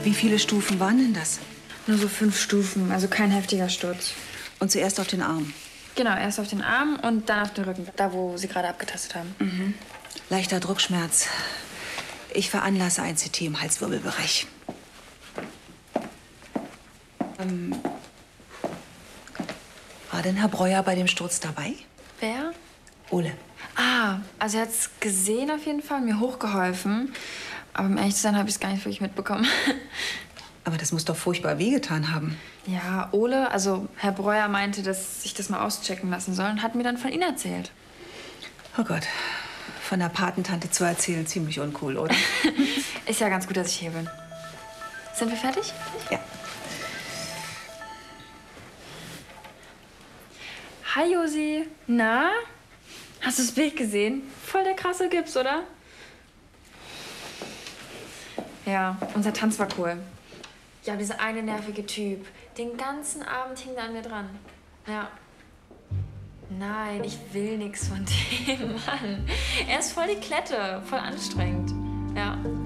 Wie viele Stufen waren denn das? Nur so 5 Stufen, also kein heftiger Sturz. Und zuerst auf den Arm? Genau, erst auf den Arm und dann auf den Rücken, da wo Sie gerade abgetastet haben. Mhm. Leichter Druckschmerz. Ich veranlasse ein CT im Halswirbelbereich. War denn Herr Breuer bei dem Sturz dabei? Wer? Ole. Ah, also er hat's gesehen auf jeden Fall, mir hochgeholfen. Aber um ehrlich zu sein, habe ich es gar nicht wirklich mitbekommen. Aber das muss doch furchtbar wehgetan haben. Ja, Ole, also Herr Breuer meinte, dass ich das mal auschecken lassen soll und hat mir dann von Ihnen erzählt. Oh Gott, von der Patentante zu erzählen, ziemlich uncool, oder? Ist ja ganz gut, dass ich hier bin. Sind wir fertig? Ja. Hi, Josi. Na? Hast du das Bild gesehen? Voll der krasse Gips, oder? Ja, unser Tanz war cool. Ja, dieser eine nervige Typ. Den ganzen Abend hing er an mir dran. Ja. Nein, ich will nichts von dem Mann. Er ist voll die Klette, voll anstrengend. Ja.